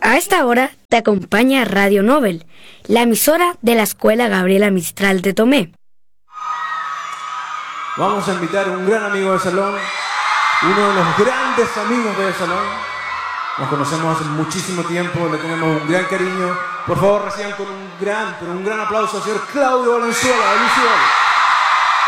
A esta hora te acompaña Radio Nobel, la emisora de la Escuela Gabriela Mistral de Tomé. Vamos a invitar a un gran amigo del salón, uno de los grandes amigos del salón. Nos conocemos hace muchísimo tiempo, le tenemos un gran cariño. Por favor, reciban con un gran aplauso al señor Claudio Valenzuela de Lucio.